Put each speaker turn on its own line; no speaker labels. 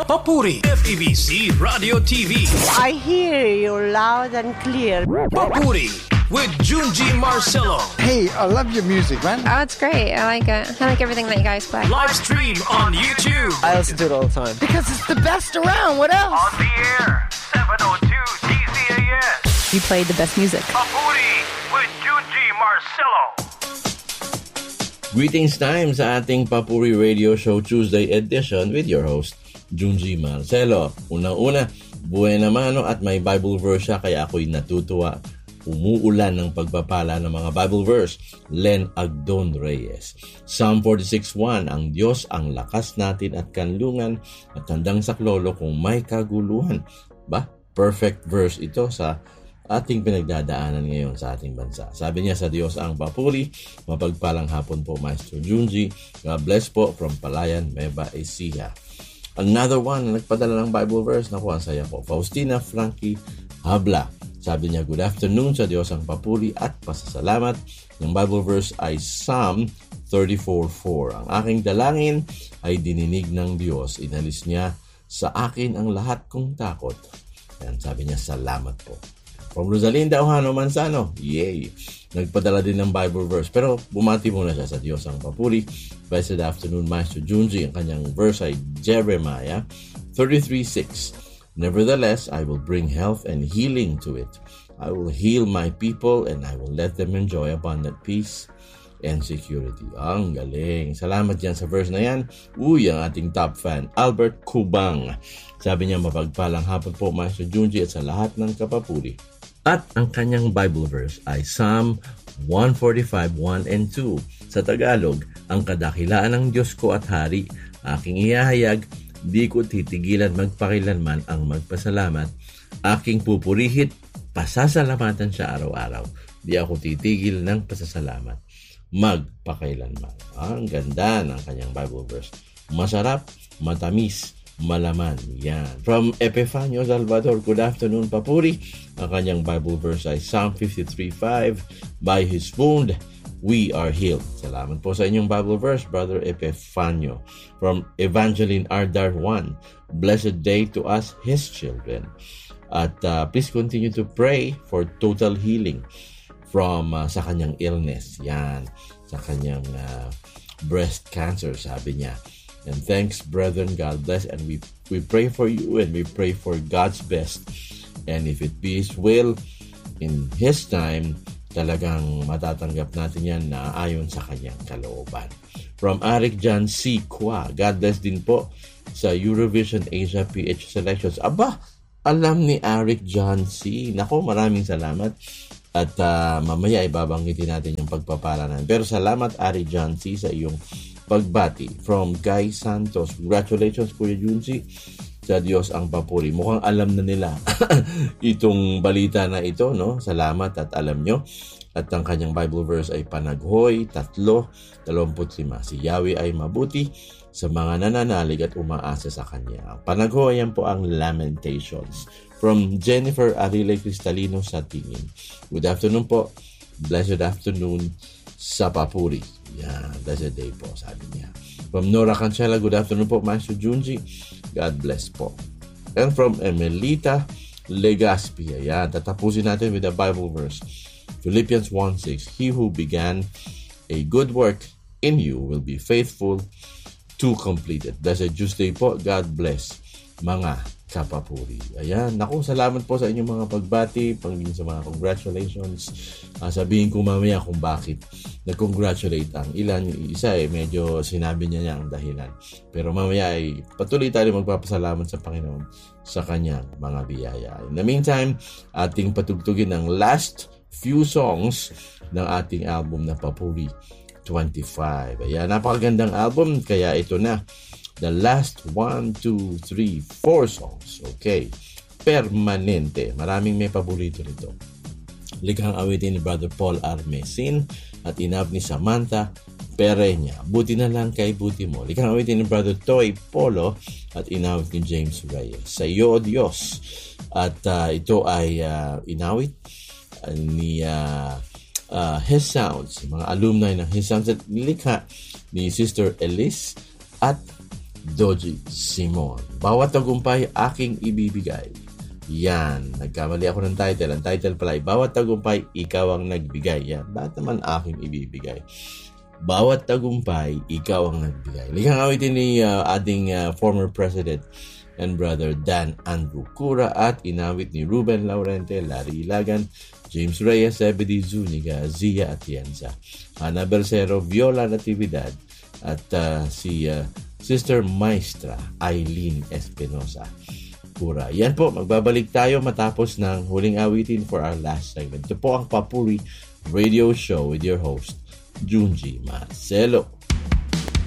Papuri FEBC Radio TV.
I hear you loud and clear.
Papuri with Junji Marcelo.
Hey, I love your music, man.
Oh, it's great. I like it. I like everything that you guys play.
Live stream on YouTube.
I listen to it all the time.
Because it's the best around. What else?
On the air, 702 DZAS.
You played the best music.
Papuri with Junji Marcelo.
Greetings time sa ating Papuri Radio Show Tuesday edition with your host, Junji Marcelo. Unang-una, buena mano at may Bible verse siya kaya ako'y natutuwa. Umuulan ng pagpapala ng mga Bible verse. Len Agdon Reyes. Psalm 46:1, ang Diyos ang lakas natin at kanlungan at tandang saklolo kung may kaguluhan. Ba? Perfect verse ito sa ating pinagdadaanan ngayon sa ating bansa. Sabi niya sa Diyos ang papuri. Mapagpalang hapon po, Maestro Junji. God bless po from Palayan, Nueva Ecija. Another one na nagpadala ng Bible verse. Naku, ang saya po. Faustina Frankie Habla. Sabi niya, good afternoon sa Diyos ang papuri at pasasalamat. Yung Bible verse ay Psalm 34:4. Ang aking dalangin ay dininig ng Diyos. Inalis niya sa akin ang lahat kong takot. Yan, sabi niya, salamat po. From Rosalinda Ohano Manzano, yay! Nagpadala din ng Bible verse. Pero bumati muna siya sa Diyos ang papuri. Blessed afternoon, Maestro Junji. Ang kanyang verse ay Jeremiah 33:6. Nevertheless, I will bring health and healing to it. I will heal my people and I will let them enjoy abundant peace and security. Ang galing. Salamat yan sa verse na yan. Uy, ang ating top fan, Albert Kubang. Sabi niya, mapagpalang hapon po, Maestro Junji, at sa lahat ng kapapuri. At ang kanyang Bible verse ay Psalm 145:1 and 2. Sa Tagalog, ang kadakilaan ng Diyos ko at Hari, aking ihahayag, di ko titigilan magpakilanman ang magpasalamat. Aking pupurihit, pasasalamatan siya araw-araw. Di ako titigil ng pasasalamat magpakailanman. Ang ganda ng kanyang Bible verse. Masarap, matamis, malaman. Yan. From Epifanio Salvador, good afternoon, papuri. Ang kanyang Bible verse ay Psalm 53:5. By His wound, we are healed. Salamat po sa inyong Bible verse, Brother Epifanio. From Evangeline Ardar 1, blessed day to us, His children. At please continue to pray for total healing from sa kanyang illness. Yan. Sa kanyang breast cancer, sabi niya. And thanks, brethren. God bless. And we pray for you and we pray for God's best. And if it be His will, in His time, talagang matatanggap natin yan na ayon sa kanyang kalooban. From Arik Jan C. Kwa, God bless din po sa Eurovision Asia PH Selections. Aba, alam ni Arik John C. Nako, maraming salamat. At mamaya ibabanggitin natin yung pagpapalanan. Pero salamat, Arik John C. sa iyong pagbati. From Guy Santos. Congratulations, Kuya Junji. Sa Diyos ang papuri. Mukhang alam na nila itong balita na ito, no? Salamat at alam nyo. At ang kanyang Bible verse ay Panaghoy 3:25. Si Yahweh ay mabuti sa mga nananalig at umaasa sa Kanya. Panaghoy, yan po ang Lamentations. From Jennifer Arile Cristalino sa Tingin. Good afternoon po. Blessed afternoon sa papuri. Yan, blessed day po, sabi niya. From Nora Cancela, good afternoon po, Maestro Junji. God bless po. And from Emelita Legaspi, ayan, tatapusin natin with the Bible verse. Philippians 1:6, He who began a good work in you will be faithful to complete it. Blessed Tuesday po. God bless mga kapapuri. Ayan, naku, salamat po sa inyong mga pagbati, pangingin sa mga congratulations. Sabihin ko mamaya kung bakit nag-congratulate ang ilan. Yung isa medyo sinabi niya ang dahilan. Pero mamaya ay patuloy tayo magpapasalamat sa Panginoon sa kanyang mga biyaya. In the meantime, ating patugtugin ang last few songs ng ating album na Papuri 25. Ayan, napakagandang album, kaya ito na. The last 1, 2, 3, 4 songs. Okay. Permanente. Maraming may paborito nito. Likhang awitin ni Brother Paul Armesin at inab ni Samantha Pereña. Buti na lang kay buti mo. Likhang awitin ni Brother Toy Polo at inawit ni James Reyes. Sa iyo, Diyos. At ito ay inawit ni His Sounds. Mga alumni ng His Sounds at nilikha ni Sister Elise at Doji Simon. Bawat tagumpay aking ibibigay. Yan, nagkamali ako ng title. Ang title pala ay Bawat tagumpay ikaw ang nagbigay. Yan, bakit naman aking ibibigay? Bawat tagumpay ikaw ang nagbigay. Likhang awitin ni ating former president and brother Dan Andrew Cura at inawit ni Ruben Laurente, Larry Ilagan, James Reyes, Zebedee Zuniga, Zia Atienza, Ana Bercero, Viola Natividad at si Sister Maestra Eileen Espinosa Cura. Yan po, magbabalik tayo matapos ng huling awitin for our last segment. Ito po ang Papuri Radio Show with your host, Junji Marcelo.